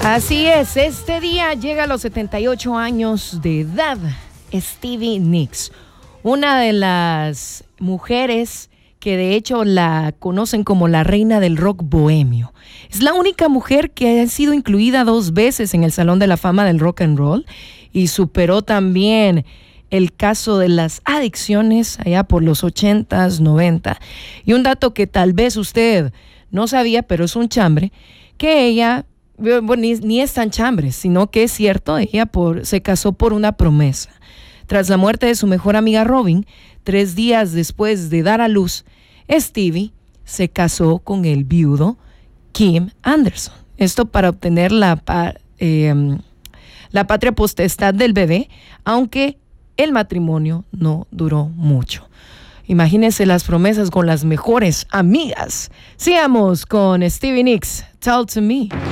Así es, este día llega a los 78 años de edad Stevie Nicks, una de las mujeres que de hecho la conocen como la reina del rock bohemio. Es la única mujer que ha sido incluida 2 veces en el Salón de la Fama del Rock and Roll y superó también el caso de las adicciones allá por los 80s, 90. Y un dato que tal vez usted no sabía, pero es un chambre, que ella, bueno, ni es tan chambre, sino que es cierto, ella se casó por una promesa. Tras la muerte de su mejor amiga Robin, 3 días después de dar a luz, Stevie se casó con el viudo Kim Anderson. Esto para obtener la patria potestad del bebé, aunque el matrimonio no duró mucho. Imagínense las promesas con las mejores amigas. Sigamos con Stevie Nicks, Talk to Me.